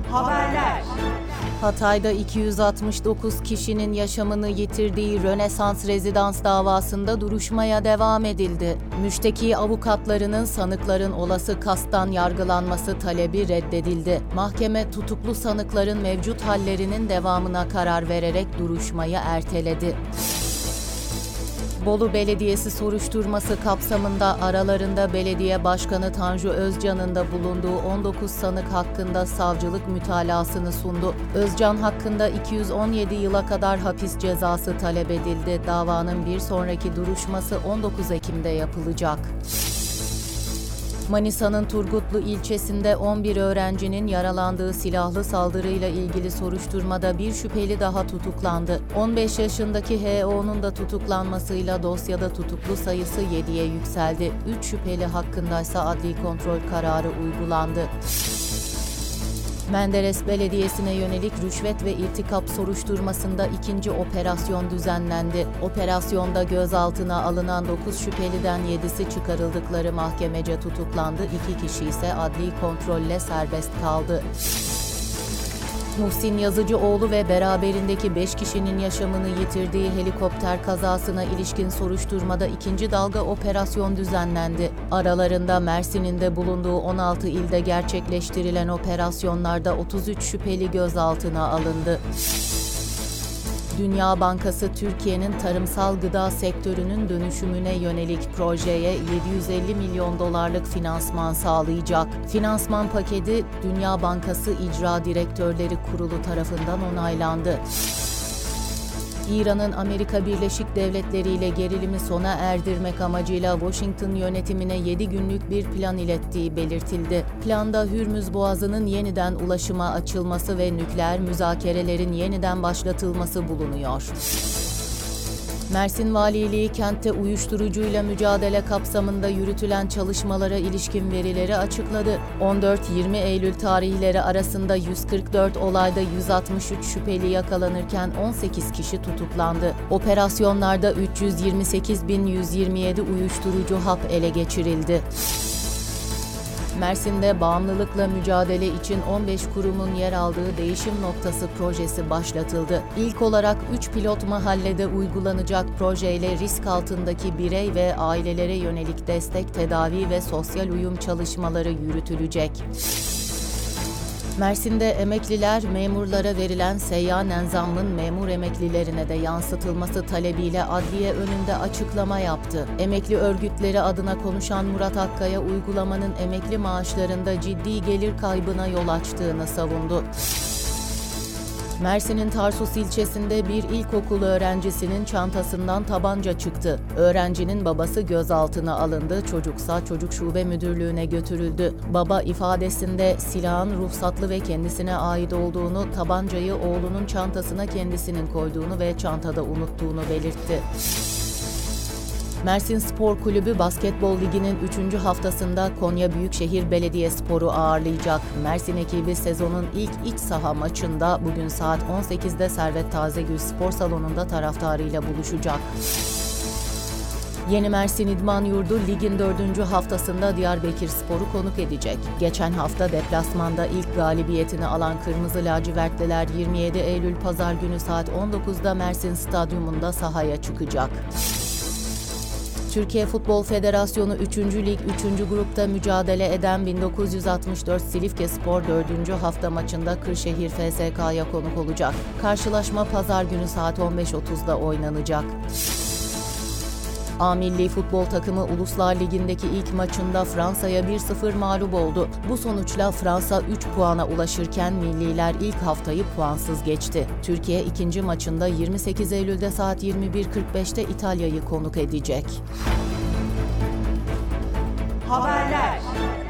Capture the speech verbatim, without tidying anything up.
Haberler. Hatay'da iki yüz altmış dokuz kişinin yaşamını yitirdiği Rönesans Rezidans davasında duruşmaya devam edildi. Müşteki avukatlarının sanıkların olası kastan yargılanması talebi reddedildi. Mahkeme tutuklu sanıkların mevcut hallerinin devamına karar vererek duruşmayı erteledi. Bolu Belediyesi soruşturması kapsamında aralarında belediye başkanı Tanju Özcan'ın da bulunduğu on dokuz sanık hakkında savcılık mütalasını sundu. Özcan hakkında iki yüz on yedi yıla kadar hapis cezası talep edildi. Davanın bir sonraki duruşması on dokuz Ekim'de yapılacak. Manisa'nın Turgutlu ilçesinde on bir öğrencinin yaralandığı silahlı saldırıyla ilgili soruşturmada bir şüpheli daha tutuklandı. on beş yaşındaki H O'nun da tutuklanmasıyla dosyada tutuklu sayısı yediye yükseldi. üç şüpheli hakkındaysa adli kontrol kararı uygulandı. Menderes Belediyesi'ne yönelik rüşvet ve irtikap soruşturmasında ikinci operasyon düzenlendi. Operasyonda gözaltına alınan dokuz şüpheliden yedisi çıkarıldıkları mahkemece tutuklandı, iki kişi ise adli kontrolle serbest kaldı. Muhsin Yazıcıoğlu ve beraberindeki beş kişinin yaşamını yitirdiği helikopter kazasına ilişkin soruşturmada ikinci dalga operasyon düzenlendi. Aralarında Mersin'in de bulunduğu on altı ilde gerçekleştirilen operasyonlarda otuz üç şüpheli gözaltına alındı. Dünya Bankası Türkiye'nin tarımsal gıda sektörünün dönüşümüne yönelik projeye yedi yüz elli milyon dolarlık finansman sağlayacak. Finansman paketi Dünya Bankası İcra Direktörleri Kurulu tarafından onaylandı. İran'ın Amerika Birleşik Devletleri ile gerilimi sona erdirmek amacıyla Washington yönetimine yedi günlük bir plan ilettiği belirtildi. Planda Hürmüz Boğazı'nın yeniden ulaşıma açılması ve nükleer müzakerelerin yeniden başlatılması bulunuyor. Mersin Valiliği kentte uyuşturucuyla mücadele kapsamında yürütülen çalışmalara ilişkin verileri açıkladı. on dört yirmi Eylül tarihleri arasında yüz kırk dört olayda yüz altmış üç şüpheli yakalanırken on sekiz kişi tutuklandı. Operasyonlarda üç yüz yirmi sekiz bin yüz yirmi yedi uyuşturucu hap ele geçirildi. Mersin'de bağımlılıkla mücadele için on beş kurumun yer aldığı Değişim Noktası projesi başlatıldı. İlk olarak üç pilot mahallede uygulanacak projeyle risk altındaki birey ve ailelere yönelik destek, tedavi ve sosyal uyum çalışmaları yürütülecek. Mersin'de emekliler, memurlara verilen seyyanen zammın memur emeklilerine de yansıtılması talebiyle adliye önünde açıklama yaptı. Emekli örgütleri adına konuşan Murat Akkaya, uygulamanın emekli maaşlarında ciddi gelir kaybına yol açtığını savundu. Mersin'in Tarsus ilçesinde bir ilkokul öğrencisinin çantasından tabanca çıktı. Öğrencinin babası gözaltına alındı, çocuksa çocuk şube müdürlüğüne götürüldü. Baba ifadesinde silahın ruhsatlı ve kendisine ait olduğunu, tabancayı oğlunun çantasına kendisinin koyduğunu ve çantada unuttuğunu belirtti. Mersin Spor Kulübü Basketbol Ligi'nin üçüncü haftasında Konya Büyükşehir Belediyespor'u ağırlayacak. Mersin ekibi sezonun ilk iç saha maçında bugün saat on sekizde Servet Tazegül Spor Salonu'nda taraftarıyla buluşacak. Yeni Mersin İdman Yurdu ligin dördüncü haftasında Diyarbakırspor'u konuk edecek. Geçen hafta deplasmanda ilk galibiyetini alan Kırmızı Lacivertliler yirmi yedi Eylül Pazar günü saat on dokuzda Mersin Stadyumunda sahaya çıkacak. Türkiye Futbol Federasyonu üçüncü Lig üçüncü grupta mücadele eden bin dokuz yüz altmış dört Silifkespor dördüncü hafta maçında Kırşehir F S K'ya konuk olacak. Karşılaşma Pazar günü saat on beş otuzda oynanacak. A Milli Futbol takımı Uluslar Ligi'ndeki ilk maçında Fransa'ya bir sıfır mağlup oldu. Bu sonuçla Fransa üç puana ulaşırken milliler ilk haftayı puansız geçti. Türkiye ikinci maçında yirmi sekiz Eylül'de saat yirmi bir kırk beşte İtalya'yı konuk edecek. Haberler.